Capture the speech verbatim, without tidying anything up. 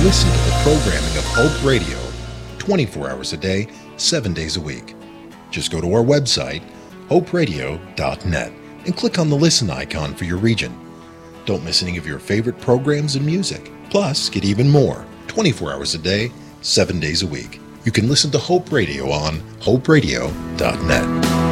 listen to the programming of Hope Radio twenty-four hours a day, seven days a week. Just go to our website, hope radio dot net, and click on the listen icon for your region. Don't miss any of your favorite programs and music. Plus, get even more twenty-four hours a day, seven days a week. You can listen to Hope Radio on hope radio dot net.